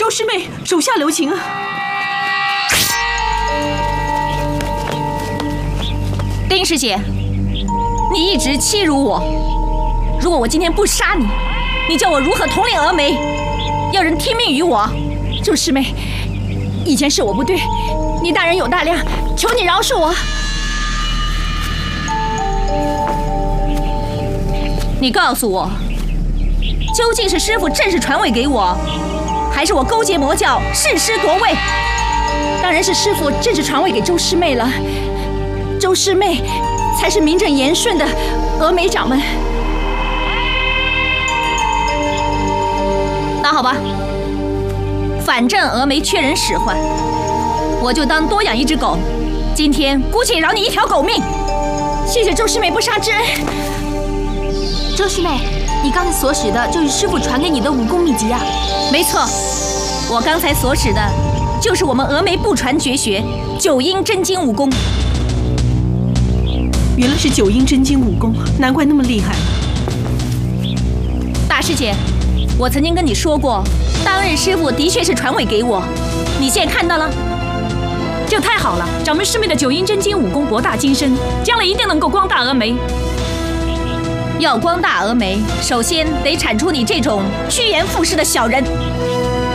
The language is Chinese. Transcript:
周师妹，手下留情啊！ 丁师姐，你一直欺辱我，如果我今天不杀你，你叫我如何统领峨眉？要人听命于我？ 周师妹，以前是我不对，你大人有大量，求你饶恕我。 你告诉我，究竟是师父正式传位给我，还是我勾结魔教弑师夺位？ 当然是师父正式传位给周师妹了，周师妹才是名正言顺的峨眉掌门。 那好吧，反正峨眉缺人使唤，我就当多养一只狗，今天姑且饶你一条狗命。 谢谢周师妹不杀之恩。 周师妹，你刚才所使的就是师父传给你的武功秘籍啊？ 没错，我刚才所使的就是我们峨眉不传绝学九阴真经武功。 原来是九阴真经武功，难怪那么厉害。 大师姐，我曾经跟你说过，当日师父的确是传位给我，你现在看到了， 这太好了！掌门师妹的九阴真经武功博大精深，将来一定能够光大峨眉。 要光大峨眉，首先得铲除你这种趋炎附势的小人。